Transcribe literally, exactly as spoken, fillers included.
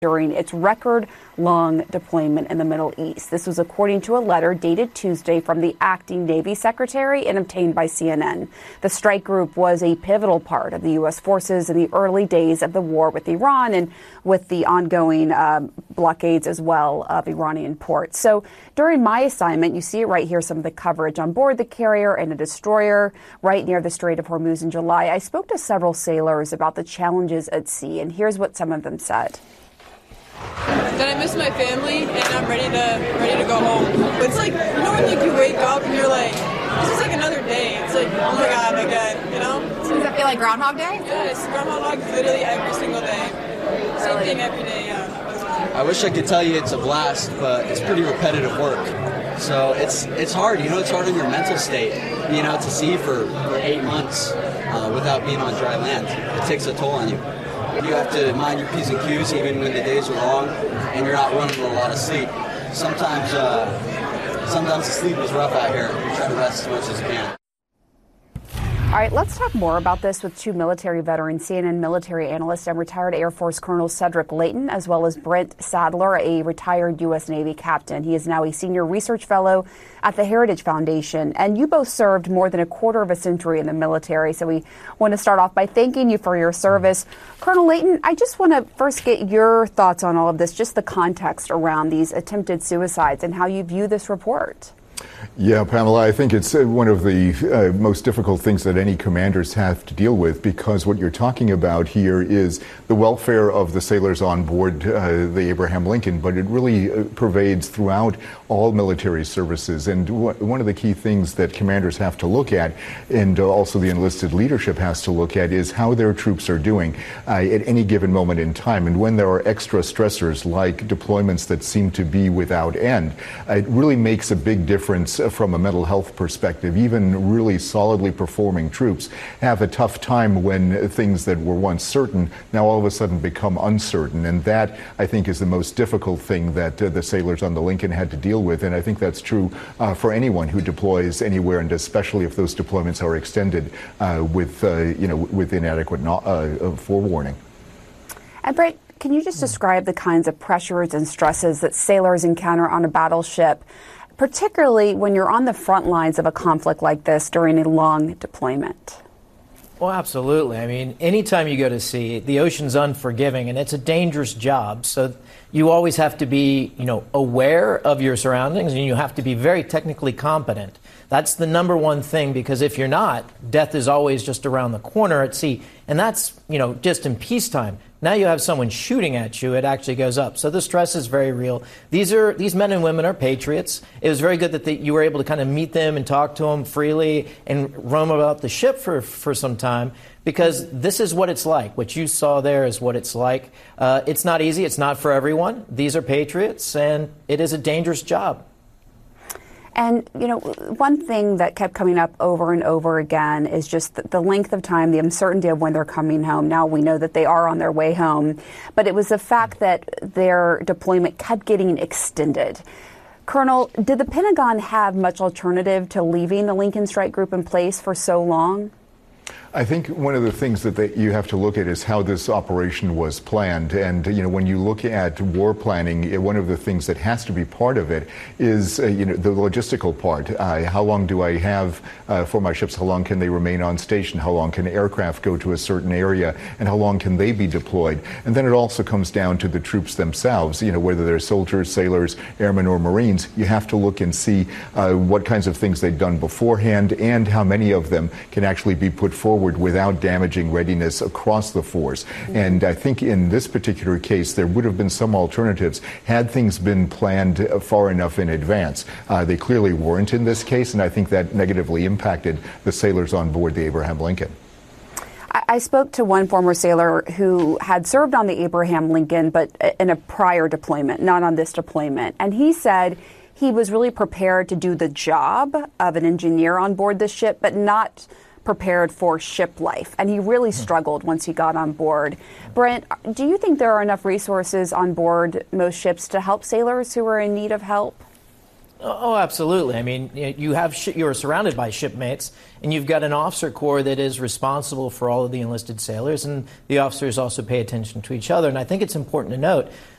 during its record-long deployment in the Middle East. This was according to a letter dated Tuesday from the acting Navy Secretary and obtained by C N N. The strike group was a pivotal part of the U S forces in the early days of the war with Iran and with the ongoing um, blockades as well of Iranian ports. So during my assignment, you see it right here, some of the coverage on board the carrier and a destroyer right near the Strait of Hormuz in July. I spoke to several sailors about the challenges at sea, and here's what some of them said. Then I miss my family, and I'm ready to ready to go home. But it's like, you know, when like you wake up and you're like, this is like another day. It's like, oh my God, again, you know? So does that feel like Groundhog Day? Yes, Groundhog literally every single day. Same thing every day, yeah. I wish I could tell you it's a blast, but it's pretty repetitive work. So it's it's hard, you know, it's hard on your mental state, you know, to sea for, for eight months uh, without being on dry land. It takes a toll on you. You have to mind your P's and Q's even when the days are long and you're not running with a lot of sleep. Sometimes, uh, sometimes the sleep is rough out here. You try to rest as much as you can. All right, let's talk more about this with two military veterans, C N N military analyst and retired Air Force Colonel Cedric Leighton, as well as Brent Sadler, a retired U S Navy captain. He is now a senior research fellow at the Heritage Foundation. And you both served more than a quarter of a century in the military. So we want to start off by thanking you for your service. Colonel Leighton, I just want to first get your thoughts on all of this, just the context around these attempted suicides and how you view this report. Yeah, Pamela, I think it's one of the uh, most difficult things that any commanders have to deal with, because what you're talking about here is the welfare of the sailors on board uh, the Abraham Lincoln, but it really uh, pervades throughout all military services. And w- one of the key things that commanders have to look at, and uh, also the enlisted leadership has to look at, is how their troops are doing uh, at any given moment in time. And when there are extra stressors like deployments that seem to be without end, uh, it really makes a big difference from a mental health perspective. Even really solidly performing troops have a tough time when things that were once certain now all of a sudden become uncertain. And that, I think, is the most difficult thing that uh, the sailors on the Lincoln had to deal with. And I think that's true uh, for anyone who deploys anywhere, and especially if those deployments are extended uh, with, uh, you know, with inadequate no- uh, forewarning. And Brent, can you just describe the kinds of pressures and stresses that sailors encounter on a battleship, particularly when you're on the front lines of a conflict like this during a long deployment? Well, absolutely. I mean, anytime you go to sea, the ocean's unforgiving, and it's a dangerous job. So you always have to be, you know, aware of your surroundings, and you have to be very technically competent. That's the number one thing, because if you're not, death is always just around the corner at sea. And that's, you know, just in peacetime. Now you have someone shooting at you, it actually goes up. So the stress is very real. These are these men and women are patriots. It was very good that they, you were able to kind of meet them and talk to them freely and roam about the ship for, for some time, because this is what it's like. What you saw there is what it's like. Uh, it's not easy. It's not for everyone. These are patriots, and it is a dangerous job. And, you know, one thing that kept coming up over and over again is just the, the length of time, the uncertainty of when they're coming home. Now we know that they are on their way home, but it was the fact that their deployment kept getting extended. Colonel, did the Pentagon have much alternative to leaving the Lincoln Strike Group in place for so long? I think one of the things that they, you have to look at is how this operation was planned. And, you know, when you look at war planning, one of the things that has to be part of it is, uh, you know, the logistical part. Uh, how long do I have uh, for my ships? How long can they remain on station? How long can aircraft go to a certain area? And how long can they be deployed? And then it also comes down to the troops themselves, you know, whether they're soldiers, sailors, airmen, or Marines. You have to look and see uh, what kinds of things they've done beforehand and how many of them can actually be put forward without damaging readiness across the force. Mm-hmm. And I think in this particular case, there would have been some alternatives had things been planned far enough in advance. Uh, they clearly weren't in this case, and I think that negatively impacted the sailors on board the Abraham Lincoln. I spoke to one former sailor who had served on the Abraham Lincoln, but in a prior deployment, not on this deployment. And he said he was really prepared to do the job of an engineer on board the ship, but not prepared for ship life. And he really struggled once he got on board. Brent, do you think there are enough resources on board most ships to help sailors who are in need of help? Oh, absolutely. I mean, you have sh- you're surrounded by shipmates, and you've got an officer corps that is responsible for all of the enlisted sailors, and the officers also pay attention to each other. And I think it's important to note